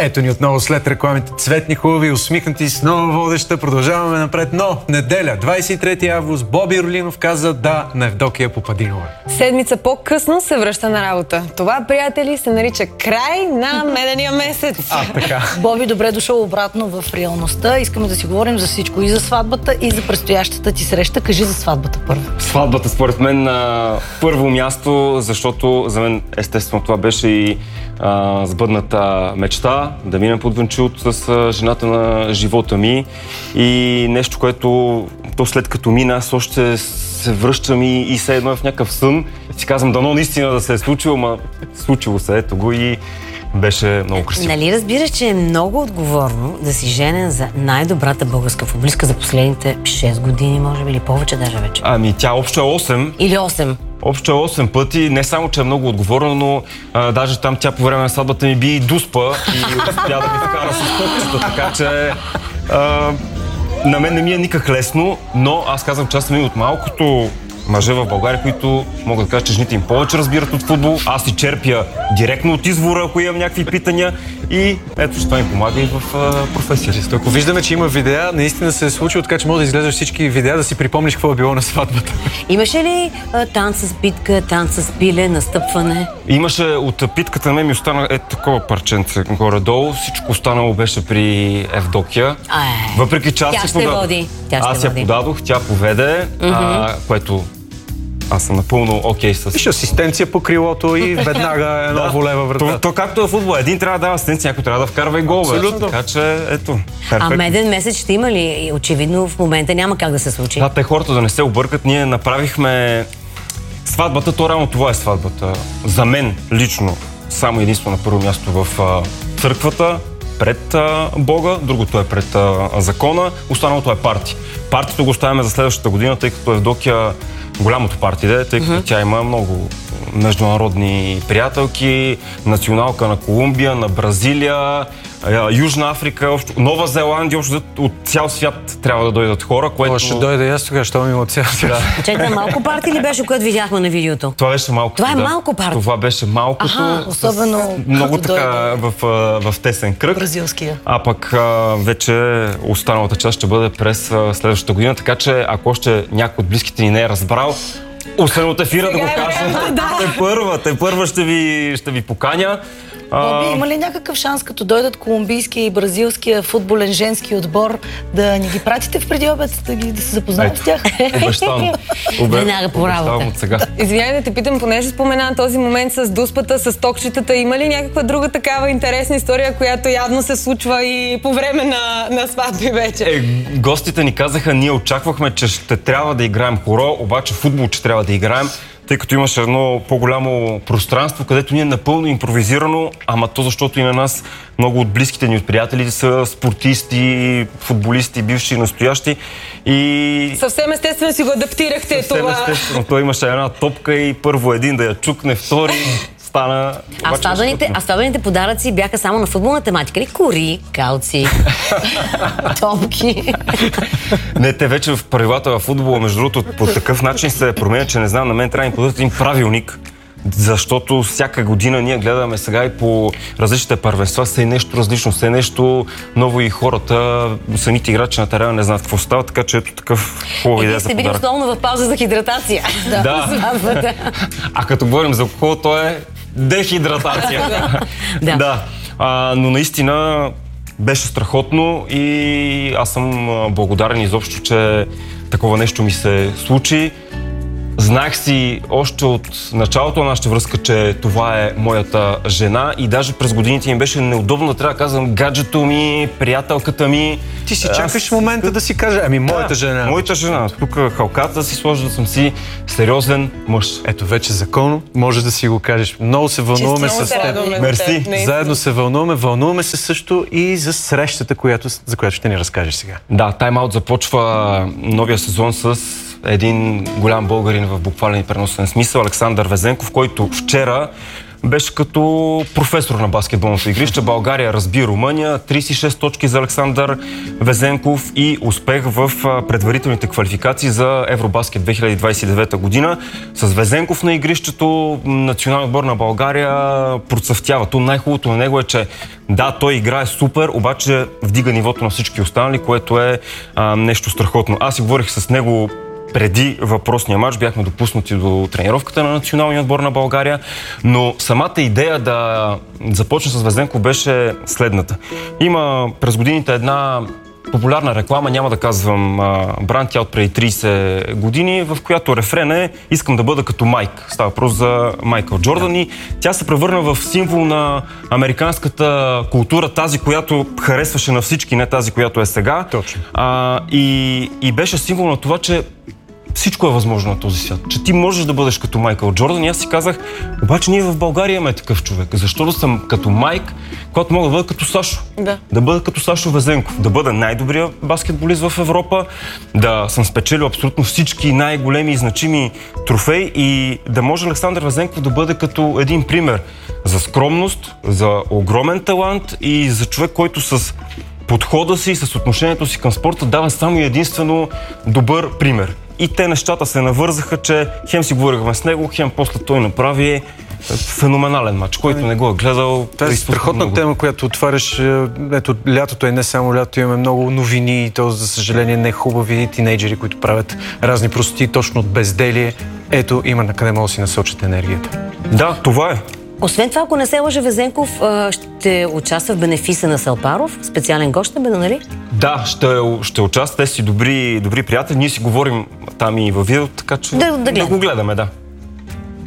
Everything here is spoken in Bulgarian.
Ето ни отново след рекламите. Цветни, хубави, усмихнати, с нова водеща. Продължаваме напред, но неделя, 23 август, Боби Орлинов каза да на Евдокия Попадинова. Седмица по-късно се връща на работа. Това, приятели, се нарича край на медения месец. Така. Боби, добре дошъл обратно в реалността. Искаме да си говорим за всичко. И за сватбата, и за предстоящата ти среща. Кажи за сватбата първо. Сватбата, според мен, на първо място, защото за мен, естествено, това беше и сбъдната мечта, да минем под венчилото с жената на живота ми. И нещо, което то след като мина, аз още се връщам и все едно е в някакъв сън. Си казвам, дано наистина да се е случило, ма случило се, ето го и беше много красиво. Нали разбираш, че е много отговорно да си женен за най-добрата българска футболистка за последните 6 години, може би, или повече даже вече? Ами тя общо е 8. Или 8. Общо е 8 пъти, не само, че е много отговорно, но даже там тя по време на сватбата ми би и дуспа и успя да ми вкара с топчета, така че на мен не ми е никак лесно, но аз казвам, че аз съм и от малкото мъже в България, които могат да кажат, че жените им повече разбират от футбол. Аз си черпя директно от извора, ако имам някакви питания и ето, че това ми помага и в професията. Ако виждаме, че има видеа, наистина се е случило, така че може да изглеждаш всички видеа, да си припомниш какво е било на сватбата. Имаше ли танц с битка, танц с пиле, настъпване? Имаше от питката на мен ми остана такова парченце горе-долу. Всичко останало беше при Евдокия. Въпреки че аз ще води. Аз я подадох, тя поведе, което аз съм напълно окей с... Виж асистенция по крилото и веднага едно воле във врата. То както е футбол. Един трябва да дава асистенция, някой трябва да вкарва и гол. Абсолютно. Така че, ето. А меден месец ще има ли? Очевидно в момента няма как да се случи. Да, те хората да не се объркат. Ние направихме сватбата, то реално това е сватбата. За мен лично, само единствено на първо място в църквата, пред Бога, другото е пред закона, останалото е парти. Партито го оставяме за следващата година, тъй като Евдокия голямото партиде, тъй като тя има много международни приятелки, националка на Колумбия, на Бразилия, Южна Африка, Нова Зеландия, от цял свят трябва да дойдат хора, което... Ще дойде и аз тогава, що ми има от цял свят. Чакай, малко парти ли беше, което видяхме на видеото? Това беше малко. Това е малко парти. Това беше малкото. Особено много така в тесен кръг. Бразилския. А пък вече останалата част ще бъде през следващата година, така че ако още някой от близките ни не е разбрал, освен от ефира да го кажа, те първа ще ви поканя. Боби, има ли някакъв шанс, като дойдат колумбийския и бразилския футболен женски отбор, да ни ги пратите в преди обед, да се запознаем с тях? Обещавам. Веднага по работа. От сега. Извинявай да те питам, понеже спомена този момент с дуспата, с токчетата. Има ли някаква друга такава интересна история, която явно се случва и по време на сватби вече? Гостите ни казаха, ние очаквахме, че ще трябва да играем хоро, обаче футбол, че трябва да играем, тъй като имаше едно по-голямо пространство, където ни е напълно импровизирано, ама то защото и на нас много от близките ни от приятелите са спортисти, футболисти, бивши и настоящи. И... Съвсем естествено си го адаптирахте това. Съвсем естествено. Той имаше една топка и първо един да я чукне, втори стана... А сватбените подаръци бяха само на футболна тематика ли? Кори, калци, топки. Не, те вече в правилата в футбола, между другото, по такъв начин се променя, че не знам, на мен трябва да ми подадат един правилник, защото всяка година ние гледаме сега и по различните първенства, все нещо различно, все нещо ново и хората, самите играчи на терена не знаят какво става, така че ето такъв хубава идея за подарък. Вие сте били основно в пауза за хидратация. Да. А като говорим за алкохол, то е дехидратация. Да. Но наистина беше страхотно и аз съм благодарен изобщо, че такова нещо ми се случи. Знаех си още от началото на нашата връзка, че това е моята жена и даже през годините ми беше неудобно да трябва да казвам гаджето ми, приятелката ми. Ти си чакаш момента да си кажа, моята жена. Моята жена. Тук халката си сложа да съм си сериозен мъж. Ето вече законно можеш да си го кажеш. Много се вълнуваме с теб. Мерси. Заедно се вълнуваме се също и за срещата, за която ще ни разкажеш сега. Да, тайм-аут започва новия сезон с един голям българин в буквален и преносен смисъл, Александър Везенков, който вчера беше като професор на баскетболното игрище. България разби Румъния, 36 точки за Александър Везенков и успех в предварителните квалификации за Евробаскет 2029 година. С Везенков на игрището националният отбор на България процъфтява. То най-хубавото на него е, че да, той играе супер, обаче вдига нивото на всички останали, което е нещо страхотно. Аз си говорих с него преди въпросния матч, бяхме допуснати до тренировката на националния отбор на България, но самата идея да започне с Везенков беше следната. Има през годините една популярна реклама, няма да казвам бранд, тя от преди 30 години, в която рефрен е "Искам да бъда като Майк". Става въпрос за Майкъл Джордан и тя се превърна в символ на американската култура, тази, която харесваше на всички, не тази, която е сега. Точно. И беше символ на това, че всичко е възможно на този свят. Че ти можеш да бъдеш като Майкъл Джордан. И аз си казах, обаче ние в България имаме такъв човек. Защо да съм като Майк, когато мога да бъда като Сашо? Да. Да бъда като Сашо Везенков. Да бъда най-добрият баскетболист в Европа, да съм спечелил абсолютно всички най-големи и значими трофеи и да може Александър Везенков да бъде като един пример за скромност, за огромен талант и за човек, който с подхода си, с отношението си към спорта дава само и единствено добър пример. И те нещата се навързаха, че хем си говорихме с него, хем после той направи феноменален матч, който не го е гледал. Тази страхотна тема, която отваряш, ето, лятото е не само лято, имаме много новини и то, за съжаление, не хубави тинейджери, които правят разни простоти точно от безделие. Ето, има на къде може да си насочите енергията. Да, това е. Освен това, ако не се лъжа, Везенков ще участва в бенефиса на Салпаров. Специален гост ще бъде, нали? Да, ще участва. Те си добри приятели. Ние си говорим там и във видео, така че да го гледаме, да.